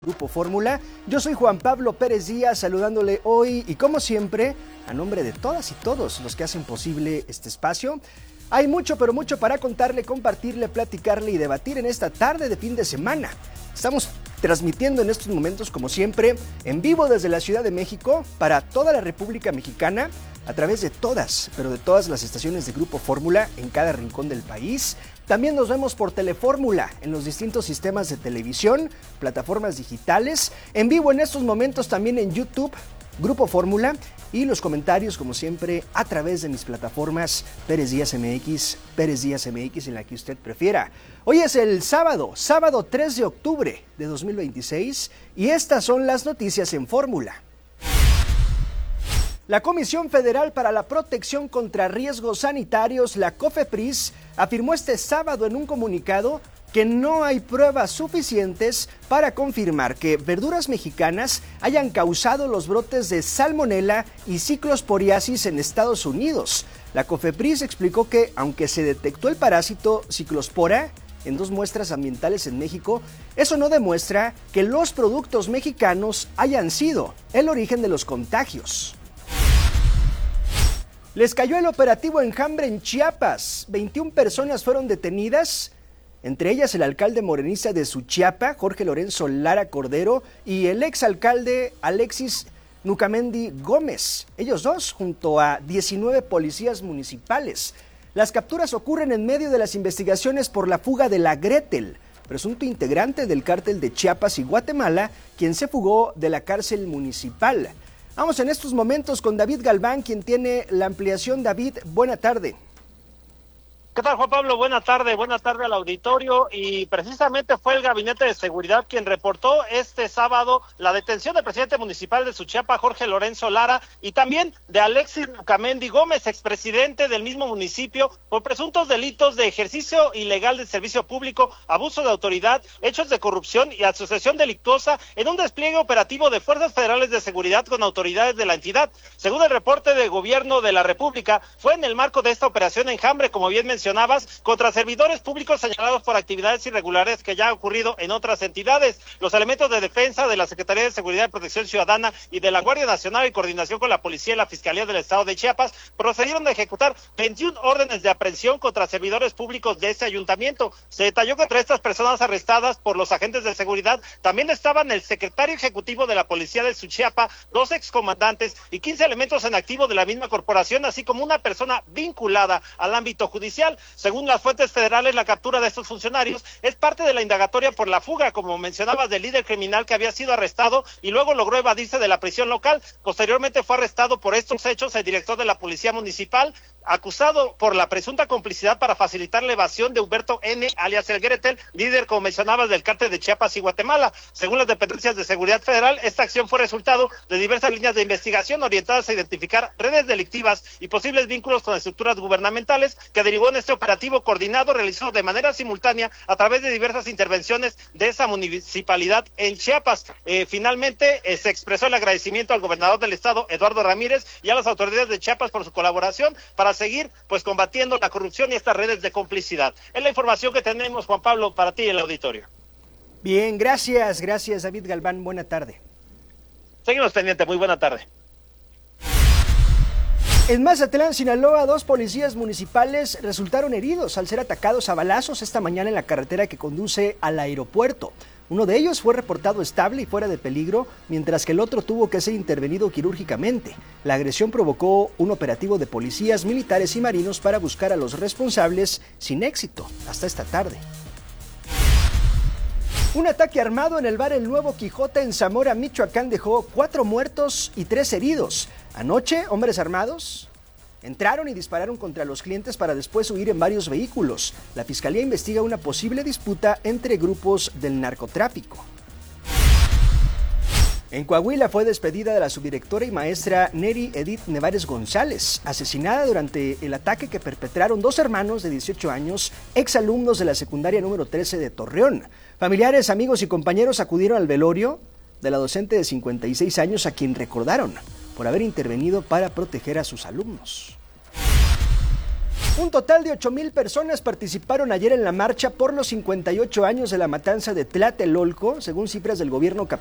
Grupo Fórmula. Yo soy Juan Pablo Pérez Díaz, saludándole hoy y como siempre, a nombre de todas y todos los que hacen posible este espacio. Hay mucho, pero mucho para contarle, compartirle, platicarle y debatir en esta tarde de fin de semana. Estamos transmitiendo en estos momentos, como siempre, en vivo desde la Ciudad de México para toda la República Mexicana, a través de todas, pero de todas las estaciones de Grupo Fórmula en cada rincón del país. También nos vemos por Telefórmula en los distintos sistemas de televisión, plataformas digitales, en vivo en estos momentos también en YouTube, Grupo Fórmula, y los comentarios, como siempre, a través de mis plataformas Pérez Díaz MX, en la que usted prefiera. Hoy es el sábado 3 de octubre de 2026, y estas son las noticias en Fórmula. La Comisión Federal para la Protección contra Riesgos Sanitarios, la COFEPRIS, afirmó este sábado en un comunicado que no hay pruebas suficientes para confirmar que verduras mexicanas hayan causado los brotes de salmonela y ciclosporiasis en Estados Unidos. La COFEPRIS explicó que, aunque se detectó el parásito ciclospora en 2 muestras ambientales en México, eso no demuestra que los productos mexicanos hayan sido el origen de los contagios. Les cayó el operativo Enjambre en Chiapas. 21 personas fueron detenidas, entre ellas el alcalde morenista de Suchiapa, Jorge Lorenzo Lara Cordero, y el exalcalde Alexis Nucamendi Gómez. Ellos dos, junto a 19 policías municipales. Las capturas ocurren en medio de las investigaciones por la fuga de la Gretel, presunto integrante del cártel de Chiapas y Guatemala, quien se fugó de la cárcel municipal. Vamos en estos momentos con David Galván, quien tiene la ampliación. David, buena tarde. ¿Qué tal, Juan Pablo? Buena tarde al auditorio. Y precisamente fue el Gabinete de Seguridad quien reportó este sábado la detención del presidente municipal de Suchiapa, Jorge Lorenzo Lara, y también de Alexis Nucamendi Gómez, expresidente del mismo municipio, por presuntos delitos de ejercicio ilegal del servicio público, abuso de autoridad, hechos de corrupción y asociación delictuosa en un despliegue operativo de fuerzas federales de seguridad con autoridades de la entidad. Según el reporte del Gobierno de la República, fue en el marco de esta operación Enjambre, como bien mencionabas, contra servidores públicos señalados por actividades irregulares que ya ha ocurrido en otras entidades. Los elementos de defensa de la Secretaría de Seguridad y Protección Ciudadana y de la Guardia Nacional, en coordinación con la Policía y la Fiscalía del Estado de Chiapas, procedieron a ejecutar 21 órdenes de aprehensión contra servidores públicos de ese ayuntamiento. Se detalló que entre estas personas arrestadas por los agentes de seguridad también estaban el secretario ejecutivo de la Policía de Suchiapa, 2 excomandantes y 15 elementos en activo de la misma corporación, así como una persona vinculada al ámbito judicial. Según las fuentes federales, la captura de estos funcionarios es parte de la indagatoria por la fuga, como mencionabas, del líder criminal que había sido arrestado y luego logró evadirse de la prisión local. Posteriormente fue arrestado por estos hechos el director de la Policía Municipal, acusado por la presunta complicidad para facilitar la evasión de Humberto N., alias el Gretel, líder, como mencionabas, del cártel de Chiapas y Guatemala. Según las dependencias de seguridad federal, esta acción fue resultado de diversas líneas de investigación orientadas a identificar redes delictivas y posibles vínculos con estructuras gubernamentales, que derivó en este operativo coordinado realizado de manera simultánea a través de diversas intervenciones de esa municipalidad en Chiapas. Finalmente se expresó el agradecimiento al gobernador del estado, Eduardo Ramírez, y a las autoridades de Chiapas por su colaboración para seguir combatiendo la corrupción y estas redes de complicidad. Es la información que tenemos, Juan Pablo, para ti y el auditorio. Bien, gracias David Galván, buena tarde. Seguimos pendientes, muy buena tarde. En Mazatlán, Sinaloa, 2 policías municipales resultaron heridos al ser atacados a balazos esta mañana en la carretera que conduce al aeropuerto. Uno de ellos fue reportado estable y fuera de peligro, mientras que el otro tuvo que ser intervenido quirúrgicamente. La agresión provocó un operativo de policías, militares y marinos para buscar a los responsables, sin éxito hasta esta tarde. Un ataque armado en el bar El Nuevo Quijote en Zamora, Michoacán, dejó 4 muertos y 3 heridos. Anoche, hombres armados entraron y dispararon contra los clientes para después huir en varios vehículos. La Fiscalía investiga una posible disputa entre grupos del narcotráfico. En Coahuila fue despedida de la subdirectora y maestra Neri Edith Nevares González, asesinada durante el ataque que perpetraron 2 hermanos de 18 años, exalumnos de la secundaria número 13 de Torreón. Familiares, amigos y compañeros acudieron al velorio de la docente de 56 años, a quien recordaron por haber intervenido para proteger a sus alumnos. Un total de 8,000 personas participaron ayer en la marcha por los 58 años de la matanza de Tlatelolco, según cifras del gobierno capitalino.